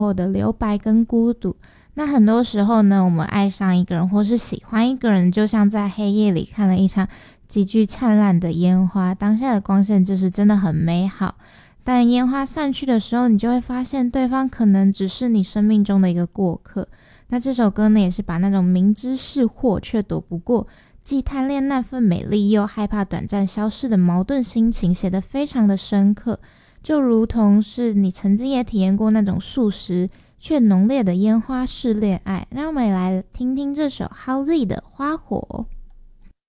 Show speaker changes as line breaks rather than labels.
后的留白跟孤独。那很多时候呢，我们爱上一个人或是喜欢一个人，就像在黑夜里看了一场极具灿烂的烟花，当下的光线就是真的很美好。但烟花散去的时候，你就会发现对方可能只是你生命中的一个过客。那这首歌呢，也是把那种明知是祸却躲不过，既贪恋那份美丽又害怕短暂消逝的矛盾心情写得非常的深刻，就如同是你曾经也体验过那种速食却浓烈的烟花式恋爱。让我们也来听听这首 Halsey 的花火。